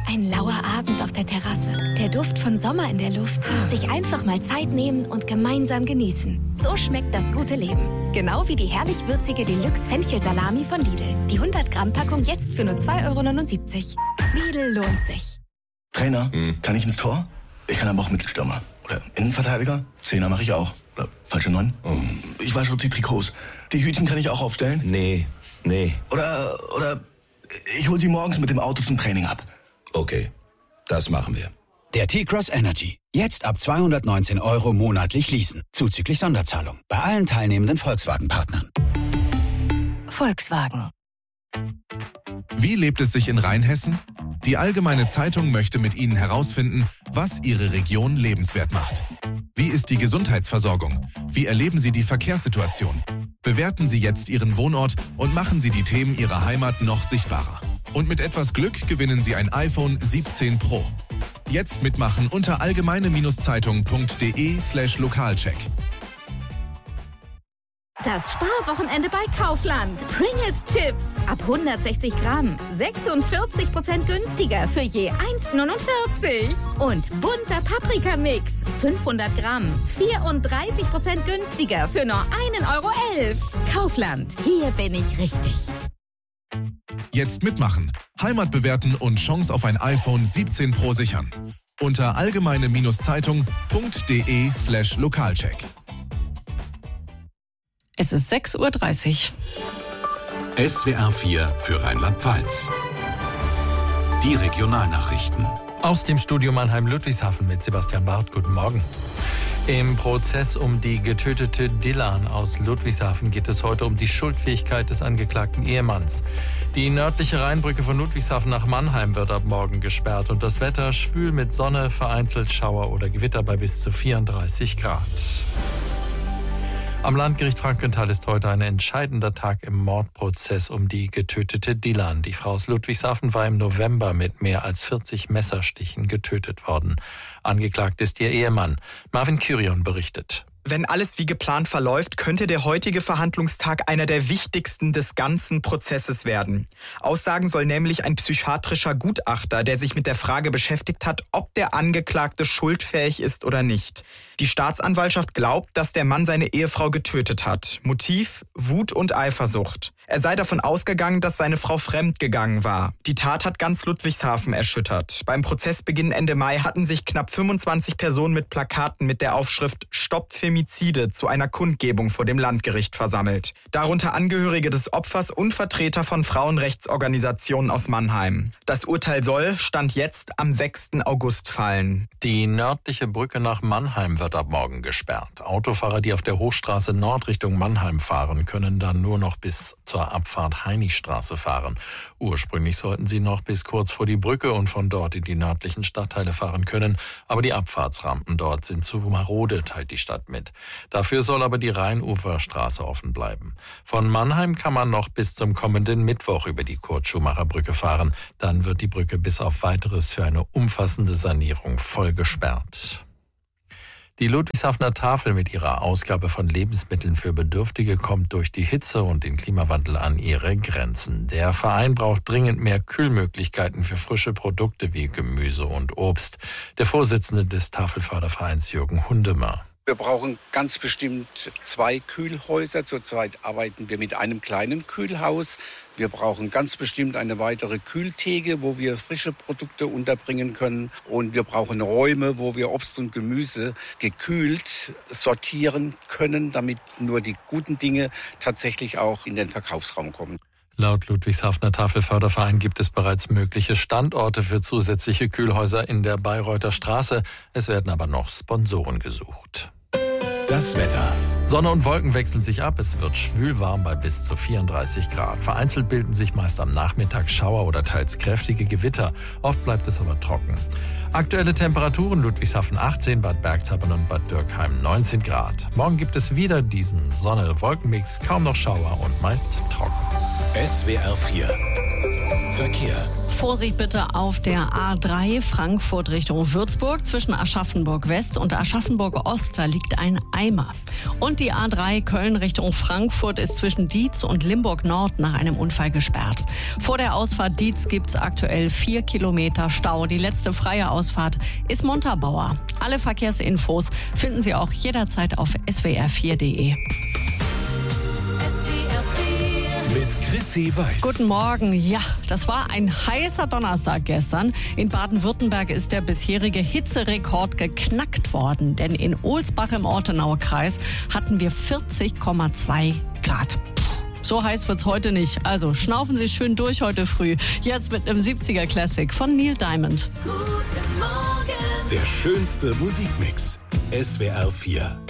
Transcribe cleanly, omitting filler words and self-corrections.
Ein lauer Abend auf der Terrasse. Der Duft von Sommer in der Luft. Sich einfach mal Zeit nehmen und gemeinsam genießen. So schmeckt das gute Leben. Genau wie die herrlich würzige Deluxe-Fenchel-Salami von Lidl. Die 100-Gramm-Packung jetzt für nur 2,79 €. Lidl lohnt sich. Trainer, kann ich ins Tor? Ich kann aber auch Mittelstürmer. Oder Innenverteidiger? Zehner mache ich auch. Oder falsche 9? Ich wasche die Trikots. Die Hütchen kann ich auch aufstellen? Nee. Oder ich hol sie morgens mit dem Auto zum Training ab. Okay, das machen wir. Der T-Cross Energy. Jetzt ab 219 € monatlich leasen. Zuzüglich Sonderzahlung. Bei allen teilnehmenden Volkswagen-Partnern. Volkswagen. Wie lebt es sich in Rheinhessen? Die Allgemeine Zeitung möchte mit Ihnen herausfinden, was Ihre Region lebenswert macht. Wie ist die Gesundheitsversorgung? Wie erleben Sie die Verkehrssituation? Bewerten Sie jetzt Ihren Wohnort und machen Sie die Themen Ihrer Heimat noch sichtbarer. Und mit etwas Glück gewinnen Sie ein iPhone 17 Pro. Jetzt mitmachen unter allgemeine-zeitung.de/Lokalcheck. Das Sparwochenende bei Kaufland. Pringles Chips ab 160 Gramm. 46% günstiger für je 1,49. Und bunter Paprikamix. 500 Gramm. 34% günstiger für nur 1,11 €. Kaufland. Hier bin ich richtig. Jetzt mitmachen, Heimat bewerten und Chance auf ein iPhone 17 Pro sichern. Unter allgemeine-zeitung.de/Lokalcheck. Es ist 6:30 Uhr. SWR 4 für Rheinland-Pfalz. Die Regionalnachrichten. Aus dem Studio Mannheim-Ludwigshafen mit Sebastian Barth. Guten Morgen. Im Prozess um die getötete Dilan aus Ludwigshafen geht es heute um die Schuldfähigkeit des angeklagten Ehemanns. Die nördliche Rheinbrücke von Ludwigshafen nach Mannheim wird ab morgen gesperrt und das Wetter schwül mit Sonne, vereinzelt Schauer oder Gewitter bei bis zu 34 Grad. Am Landgericht Frankenthal ist heute ein entscheidender Tag im Mordprozess um die getötete Dilan. Die Frau aus Ludwigshafen war im November mit mehr als 40 Messerstichen getötet worden. Angeklagt ist ihr Ehemann. Marvin Kyrion berichtet. Wenn alles wie geplant verläuft, könnte der heutige Verhandlungstag einer der wichtigsten des ganzen Prozesses werden. Aussagen soll nämlich ein psychiatrischer Gutachter, der sich mit der Frage beschäftigt hat, ob der Angeklagte schuldfähig ist oder nicht. Die Staatsanwaltschaft glaubt, dass der Mann seine Ehefrau getötet hat. Motiv: Wut und Eifersucht. Er sei davon ausgegangen, dass seine Frau fremdgegangen war. Die Tat hat ganz Ludwigshafen erschüttert. Beim Prozessbeginn Ende Mai hatten sich knapp 25 Personen mit Plakaten mit der Aufschrift »Stopp Femizide« zu einer Kundgebung vor dem Landgericht versammelt. Darunter Angehörige des Opfers und Vertreter von Frauenrechtsorganisationen aus Mannheim. Das Urteil soll, Stand jetzt, am 6. August fallen. Die nördliche Brücke nach Mannheim wird ab morgen gesperrt. Autofahrer, die auf der Hochstraße Nord Richtung Mannheim fahren, können dann nur noch bis zur Abfahrt Heinichstraße fahren. Ursprünglich sollten sie noch bis kurz vor die Brücke und von dort in die nördlichen Stadtteile fahren können, aber die Abfahrtsrampen dort sind zu marode, teilt die Stadt mit. Dafür soll aber die Rheinuferstraße offen bleiben. Von Mannheim kann man noch bis zum kommenden Mittwoch über die Kurt-Schumacher-Brücke fahren. Dann wird die Brücke bis auf Weiteres für eine umfassende Sanierung voll gesperrt. Die Ludwigshafener Tafel mit ihrer Ausgabe von Lebensmitteln für Bedürftige kommt durch die Hitze und den Klimawandel an ihre Grenzen. Der Verein braucht dringend mehr Kühlmöglichkeiten für frische Produkte wie Gemüse und Obst. Der Vorsitzende des Tafelfördervereins Jürgen Hundemer. Wir brauchen ganz bestimmt 2 Kühlhäuser. Zurzeit arbeiten wir mit einem kleinen Kühlhaus. Wir brauchen ganz bestimmt eine weitere Kühltheke, wo wir frische Produkte unterbringen können. Und wir brauchen Räume, wo wir Obst und Gemüse gekühlt sortieren können, damit nur die guten Dinge tatsächlich auch in den Verkaufsraum kommen. Laut Ludwigshafener Tafelförderverein gibt es bereits mögliche Standorte für zusätzliche Kühlhäuser in der Bayreuther Straße. Es werden aber noch Sponsoren gesucht. Das Wetter. Sonne und Wolken wechseln sich ab. Es wird schwül warm bei bis zu 34 Grad. Vereinzelt bilden sich meist am Nachmittag Schauer oder teils kräftige Gewitter. Oft bleibt es aber trocken. Aktuelle Temperaturen: Ludwigshafen 18, Bad Bergzabern und Bad Dürkheim 19 Grad. Morgen gibt es wieder diesen Sonne-Wolkenmix, kaum noch Schauer und meist trocken. SWR 4 Verkehr. Vorsicht bitte auf der A3 Frankfurt Richtung Würzburg. Zwischen Aschaffenburg West und Aschaffenburg Ost, da liegt ein Eimer. Und die A3 Köln Richtung Frankfurt ist zwischen Dietz und Limburg Nord nach einem Unfall gesperrt. Vor der Ausfahrt Dietz gibt's aktuell 4 Kilometer Stau. Die letzte freie Ausfahrt ist Montabaur. Alle Verkehrsinfos finden Sie auch jederzeit auf swr4.de. Mit Chrissy Weiß. Guten Morgen. Ja, das war ein heißer Donnerstag gestern. In Baden-Württemberg ist der bisherige Hitzerekord geknackt worden. Denn in Ohlsbach im Ortenauer Kreis hatten wir 40,2 Grad. So heiß wird's heute nicht. Also schnaufen Sie schön durch heute früh. Jetzt mit einem 70er Classic von Neil Diamond. Guten Morgen. Der schönste Musikmix. SWR 4.